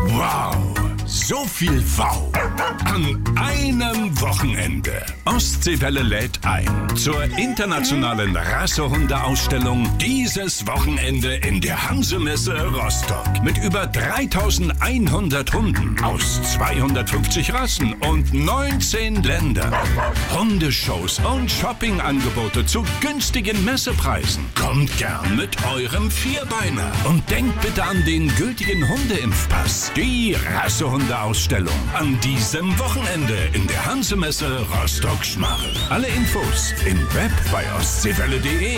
Wow, so viel Wow an einem Wochenende. Ostseewelle lädt ein zur internationalen Rassehunde-Ausstellung dieses Wochenende in der Hansemesse Rostock. Mit über 3100 Hunden aus 250 Rassen und 19 Ländern. Hundeshows und Shoppingangebote zu günstigen Messepreisen. Kommt gern mit eurem Vierbeiner und denkt bitte an den gültigen Hundeimpfpass. Die Rassehunde-Ausstellung an diesem Wochenende in der Hansemesse Rostock-Schmarrn. Alle Infos im Web bei ostseewelle.de.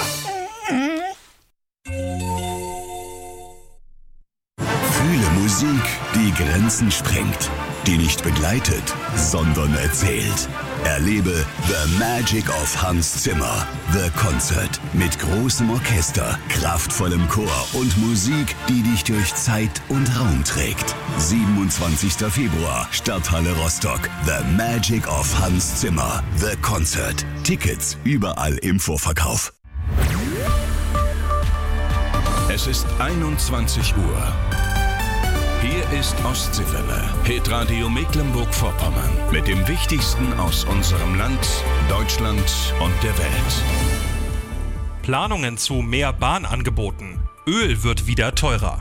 Fühle Musik, die Grenzen sprengt, die nicht begleitet, sondern erzählt. Erlebe The Magic of Hans Zimmer, The Concert, mit großem Orchester, kraftvollem Chor und Musik, die dich durch Zeit und Raum trägt. 27. Februar, Stadthalle Rostock, The Magic of Hans Zimmer, The Concert. Tickets überall im Vorverkauf. Es ist 21 Uhr. Hier ist Ostseewelle, Hitradio Mecklenburg-Vorpommern, mit dem Wichtigsten aus unserem Land, Deutschland und der Welt. Planungen zu mehr Bahnangeboten. Öl wird wieder teurer.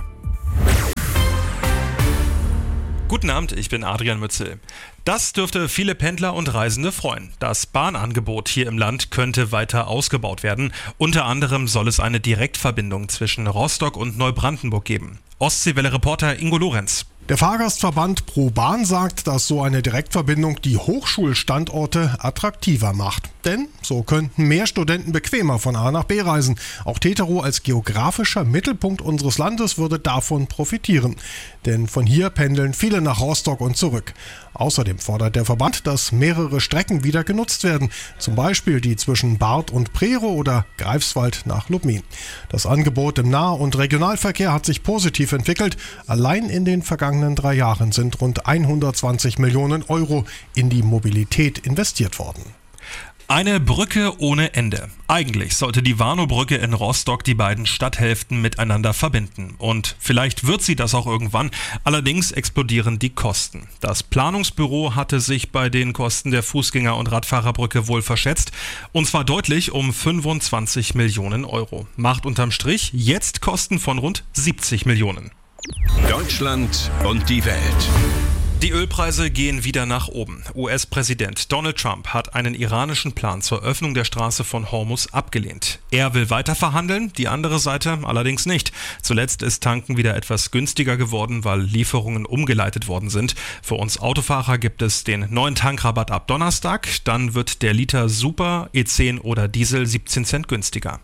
Guten Abend, ich bin Adrian Mützel. Das dürfte viele Pendler und Reisende freuen. Das Bahnangebot hier im Land könnte weiter ausgebaut werden. Unter anderem soll es eine Direktverbindung zwischen Rostock und Neubrandenburg geben. Ostseewelle-Reporter Ingo Lorenz. Der Fahrgastverband ProBahn sagt, dass so eine Direktverbindung die Hochschulstandorte attraktiver macht. Denn so könnten mehr Studenten bequemer von A nach B reisen. Auch Teterow als geografischer Mittelpunkt unseres Landes würde davon profitieren. Denn von hier pendeln viele nach Rostock und zurück. Außerdem fordert der Verband, dass mehrere Strecken wieder genutzt werden. Zum Beispiel die zwischen Barth und Prerow oder Greifswald nach Lubmin. Das Angebot im Nah- und Regionalverkehr hat sich positiv entwickelt. Allein in den vergangenen 3 Jahren sind rund 120 Millionen Euro in die Mobilität investiert worden. Eine Brücke ohne Ende. Eigentlich sollte die Warnow-Brücke in Rostock die beiden Stadthälften miteinander verbinden. Und vielleicht wird sie das auch irgendwann. Allerdings explodieren die Kosten. Das Planungsbüro hatte sich bei den Kosten der Fußgänger- und Radfahrerbrücke wohl verschätzt. Und zwar deutlich um 25 Millionen Euro. Macht unterm Strich jetzt Kosten von rund 70 Millionen. Deutschland und die Welt. Die Ölpreise gehen wieder nach oben. US-Präsident Donald Trump hat einen iranischen Plan zur Öffnung der Straße von Hormuz abgelehnt. Er will weiter verhandeln, die andere Seite allerdings nicht. Zuletzt ist Tanken wieder etwas günstiger geworden, weil Lieferungen umgeleitet worden sind. Für uns Autofahrer gibt es den neuen Tankrabatt ab Donnerstag. Dann wird der Liter Super, E10 oder Diesel 17 Cent günstiger.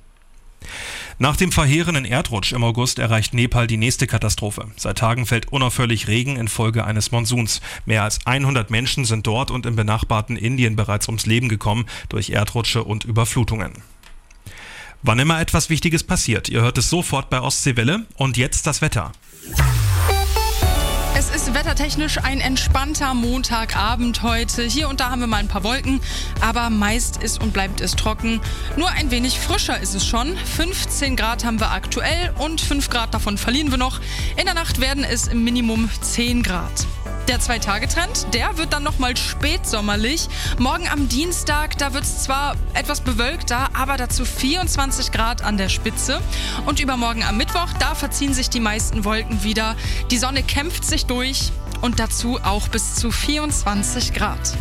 Nach dem verheerenden Erdrutsch im August erreicht Nepal die nächste Katastrophe. Seit Tagen fällt unaufhörlich Regen infolge eines Monsuns. Mehr als 100 Menschen sind dort und im benachbarten Indien bereits ums Leben gekommen durch Erdrutsche und Überflutungen. Wann immer etwas Wichtiges passiert, ihr hört es sofort bei Ostseewelle. Und jetzt das Wetter. Es ist wettertechnisch ein entspannter Montagabend heute. Hier und da haben wir mal ein paar Wolken, aber meist ist und bleibt es trocken. Nur ein wenig frischer ist es schon. 15 Grad haben wir aktuell und 5 Grad davon verlieren wir noch. In der Nacht werden es im Minimum 10 Grad. Der 2-Tage-Trend, der wird dann nochmal spätsommerlich. Morgen am Dienstag, da wird es zwar etwas bewölkter, aber dazu 24 Grad an der Spitze. Und übermorgen am Mittwoch, da verziehen sich die meisten Wolken wieder. Die Sonne kämpft sich durch und dazu auch bis zu 24 Grad.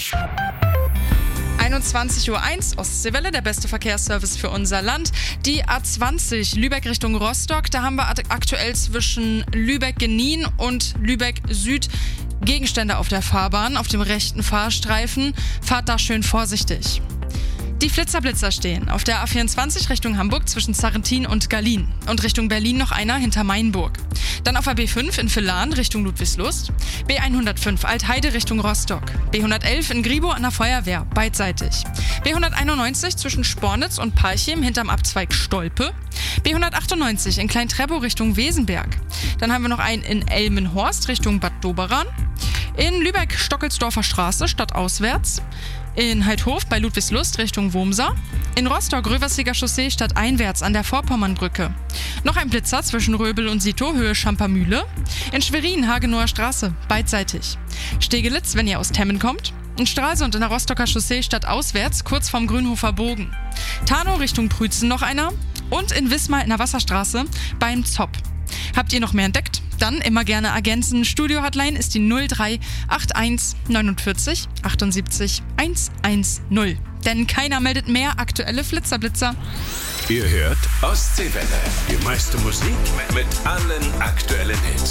21.01 Uhr, Ostseewelle, der beste Verkehrsservice für unser Land. Die A20 Lübeck Richtung Rostock, da haben wir aktuell zwischen Lübeck-Genien und Lübeck-Süd Gegenstände auf der Fahrbahn, auf dem rechten Fahrstreifen. Fahrt da schön vorsichtig. Die Flitzer-Blitzer stehen auf der A24 Richtung Hamburg zwischen Sarrentin und Gallien und Richtung Berlin noch einer hinter Mainburg. Dann auf der B5 in Villan Richtung Ludwigslust, B105 Altheide Richtung Rostock, B111 in Gribow an der Feuerwehr, beidseitig, B191 zwischen Spornitz und Parchim hinterm Abzweig Stolpe, B198 in Klein-Treppow Richtung Wesenberg. Dann haben wir noch einen in Elmenhorst Richtung Bad Doberan, in Lübeck Stockelsdorfer Straße stadtauswärts, In Heidhof bei Ludwigslust Richtung Wurmser. In Rostock Röversiger Chaussee stadteinwärts an der Vorpommernbrücke. Noch ein Blitzer zwischen Röbel und Sito, Höhe Schampermühle. In Schwerin Hagenower Straße, beidseitig. Stegelitz, wenn ihr aus Temmen kommt. In Stralsund in der Rostocker Chaussee stadtauswärts, kurz vorm Grünhofer Bogen. Tarnow Richtung Prützen noch einer. Und in Wismar in der Wasserstraße beim Zopp. Habt ihr noch mehr entdeckt? Dann immer gerne ergänzen. Studio-Hotline ist die 0381 49 78 110. Denn keiner meldet mehr aktuelle Flitzerblitzer. Ihr hört Ostseewelle. Die meiste Musik mit allen aktuellen Hits.